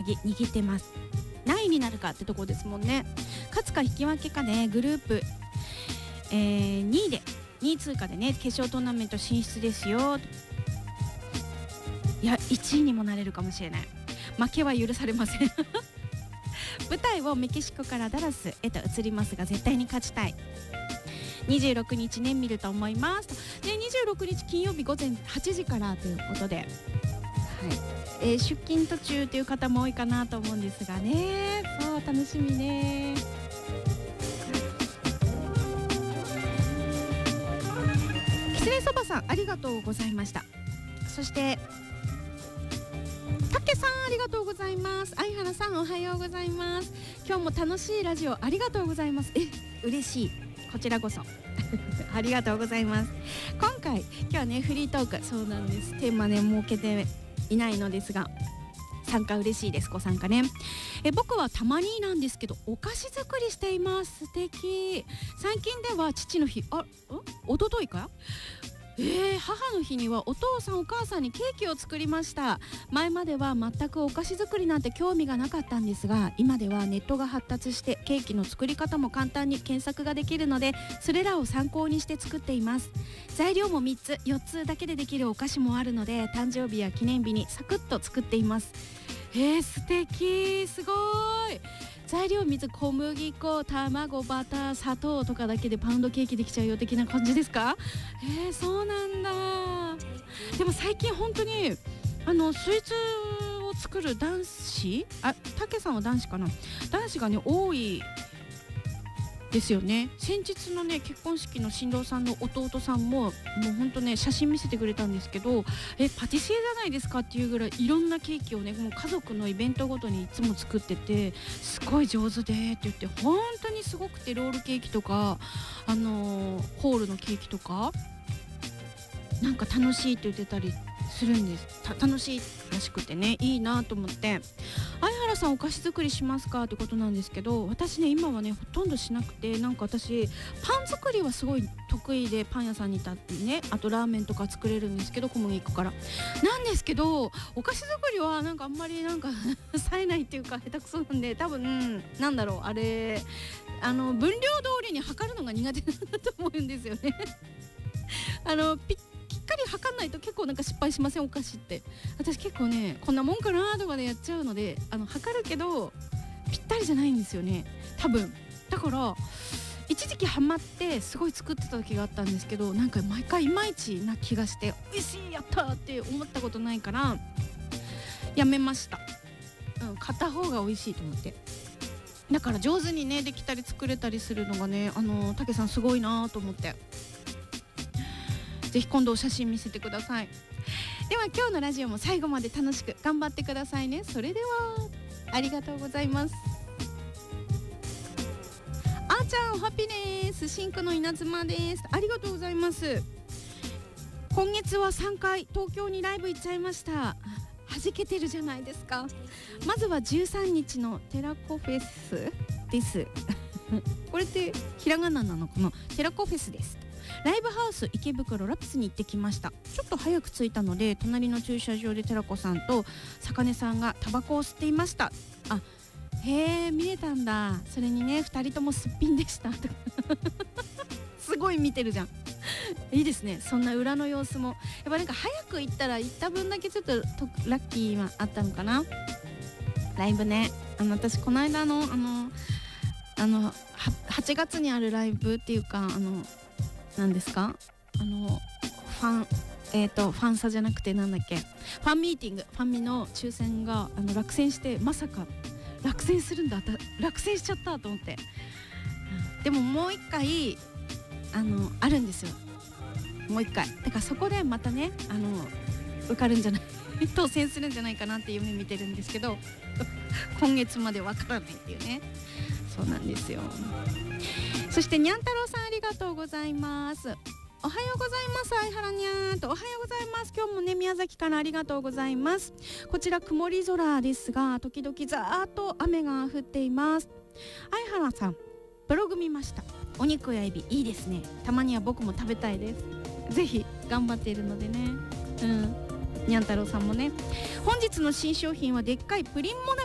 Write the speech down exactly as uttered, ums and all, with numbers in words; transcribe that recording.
鍵握ってます。何位になるかってところですもんね。勝つか引き分けかでグループ、えー、にいでにい通過でね決勝トーナメント進出ですよ。いやいちいにもなれるかもしれない。負けは許されません舞台をメキシコからダラスへと移りますが絶対に勝ちたい。にじゅうろくにちね見ると思いますでにじゅうろくにち金曜日午前はちじからということで、はいえー、出勤途中という方も多いかなと思うんですがね。そう楽しみね。きつねそばさんありがとうございました。そしてたけさんありがとうございます。相原さんおはようございます。今日も楽しいラジオありがとうございます。え嬉しい、こちらこそありがとうございます。今回今日はねフリートーク、そうなんです、テーマね設けていないのですが参加嬉しいです。ご参加ね。え僕はたまになんですけどお菓子作りしています。素敵。最近では父の日あんおとといかえー、母の日にはお父さんお母さんにケーキを作りました。前までは全くお菓子作りなんて興味がなかったんですが今ではネットが発達してケーキの作り方も簡単に検索ができるのでそれらを参考にして作っています。材料もみっつよっつだけでできるお菓子もあるので誕生日や記念日にサクッと作っています。えー、素敵、すごい。材料水、小麦粉、卵、バター、砂糖とかだけでパウンドケーキできちゃうよ的な感じですか？えー、そうなんだ。でも最近本当にあのスイーツを作る男子、あ、たけさんは男子かな、男子がね多いですよね。先日のね結婚式の新郎さんの弟さんももうほんとね写真見せてくれたんですけど、えパティシエじゃないですかっていうぐらいいろんなケーキをねもう家族のイベントごとにいつも作っててすごい上手でって言って本当にすごくて、ロールケーキとかあのー、ホールのケーキとかなんか楽しいって言ってたりするんです。た楽しいらしくてねいいなと思って。相原さんお菓子作りしますかってことなんですけど、私ね今はねほとんどしなくて、なんか私パン作りはすごい得意でパン屋さんに行ったってね、あとラーメンとか作れるんですけど小麦粉からなんですけど、お菓子作りはなんかあんまりなんか冴えないっていうか下手くそなんで、多分なんだろうあれあの分量通りに測るのが苦手なんだと思うんですよねあのピッしっかり測んないと結構なんか失敗しません？お菓子って私結構ねこんなもんかなとかでやっちゃうので、あの測るけどぴったりじゃないんですよね多分。だから一時期ハマってすごい作ってた時があったんですけど、なんか毎回いまいちな気がして美味しいやったって思ったことないからやめました。うん、買った方が美味しいと思って。だから上手にねできたり作れたりするのがね、あのたけさんすごいなと思って、ぜひ今度お写真見せてください。では今日のラジオも最後まで楽しく頑張ってくださいね。それではありがとうございます。あーちゃんおハピです。シンクの稲妻です。ありがとうございます。今月はさんかい東京にライブ行っちゃいました。はじけてるじゃないですか。まずはじゅうさんにちのテラコフェスですこれってひらがななのかな。テラコフェスです。ライブハウス池袋ラピスに行ってきました。ちょっと早く着いたので隣の駐車場で寺子さんと坂根さんがタバコを吸っていました。あ、へー見れたんだ。それにねふたりともすっぴんでしたすごい見てるじゃんいいですね。そんな裏の様子もやっぱなんか早く行ったら行った分だけちょっととラッキーはあったのかな。ライブね、あの私この間のあのあのはちがつにあるライブっていうかあの何ですか、あのファンえーとファンサじゃなくてなんだっけファンミーティングファンミの抽選があの落選して、まさか落選するんだ落選しちゃったと思って、うん、でももう一回あのあるんですよ。もう一回だからそこでまたねあの受かるんじゃない当選するんじゃないかなって夢見てるんですけど今月までわからないっていうね。そうなんですよ。そしてにゃん太郎さんありがとうございます。おはようございます。相原にゃんとおはようございます。今日もね宮崎からありがとうございます。こちら曇り空ですが時々ざーっと雨が降っています。相原さんブログ見ました。お肉やエビいいですね。たまには僕も食べたいです。ぜひ頑張っているのでね。うんにゃん太郎さんもね。本日の新商品はでっかいプリンモナ